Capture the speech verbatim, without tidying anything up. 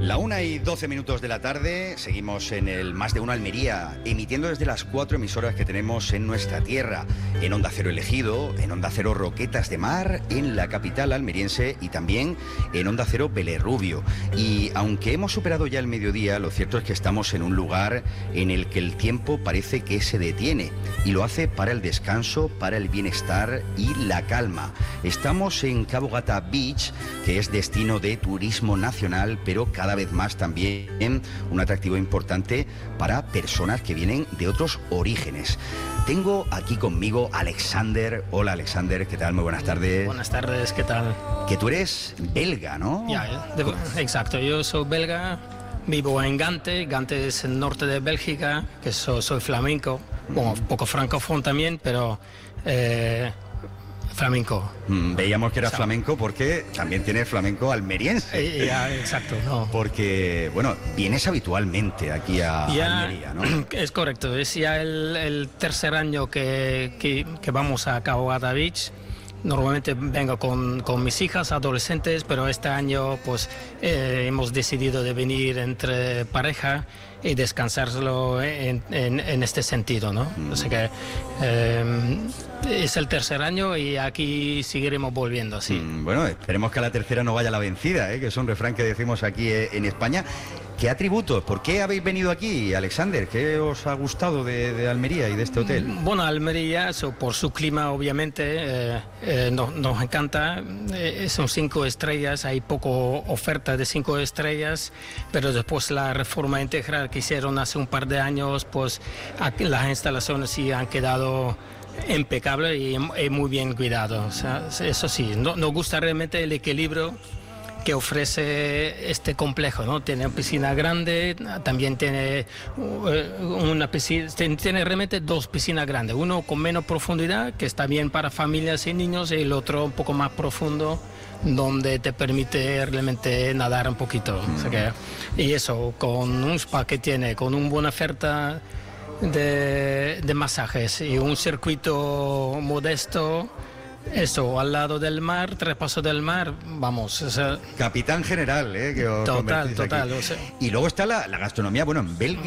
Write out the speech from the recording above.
La una y doce minutos de la tarde, seguimos en el Más de Uno Almería, emitiendo desde las cuatro emisoras que tenemos en nuestra tierra, en Onda Cero El Ejido, en Onda Cero Roquetas de Mar, en la capital almeriense y también en Onda Cero Belerrubio. Y aunque hemos superado ya el mediodía, lo cierto es que estamos en un lugar en el que el tiempo parece que se detiene y lo hace para el descanso, para el bienestar y la calma. Estamos en Cabo Gata Beach, que es destino de turismo nacional, pero cada vez más también un atractivo importante para personas que vienen de otros orígenes. Tengo aquí conmigo a Alexander. Hola Alexander, ¿qué tal? Muy buenas tardes. Buenas tardes, ¿qué tal? Que tú eres belga, ¿no? Ya, de, exacto, yo soy belga, vivo en Gante. Gante es el norte de Bélgica, que soy, soy flamenco, bueno, un poco francófono también, pero eh, flamenco. Mm, veíamos que era o sea, flamenco porque también tiene flamenco almeriense. Eh, ya, exacto, no. Porque, bueno, vienes habitualmente aquí a ya, Almería, ¿no? Es correcto, es ya el, el tercer año que, que, que vamos a Cabo Gata Beach. Normalmente vengo con, con mis hijas adolescentes, pero este año pues eh, hemos decidido de venir entre pareja y descansarlo en, en, en este sentido, ¿no? Mm. O sea que eh, es el tercer año y aquí seguiremos volviendo así. Mm, bueno, esperemos que a la tercera no vaya la vencida, ¿eh? Que es un refrán que decimos aquí eh, en España. ¿Qué atributos? ¿Por qué habéis venido aquí, Alexander? ¿Qué os ha gustado de, de Almería y de este hotel? Bueno, Almería, so, por su clima, obviamente, eh, eh, nos, nos encanta. Eh, son cinco estrellas, hay poco oferta de cinco estrellas, pero después la reforma integral que hicieron hace un par de años, pues aquí las instalaciones sí han quedado impecable y, y muy bien cuidado. O sea, eso sí, no, nos gusta realmente el equilibrio que ofrece este complejo, ¿no? Tiene una piscina grande, también tiene una piscina, tiene realmente dos piscinas grandes, uno con menos profundidad, que está bien para familias y niños, y el otro un poco más profundo, donde te permite realmente nadar un poquito. Mm. O sea que, y eso, con un spa que tiene, con una buena oferta de, de masajes y un circuito modesto. Eso, al lado del mar, tres pasos del mar, vamos. O sea, Capitán general, ¿eh? Que os total, total. aquí. O sea, y luego está la, la gastronomía, bueno, en Bélgica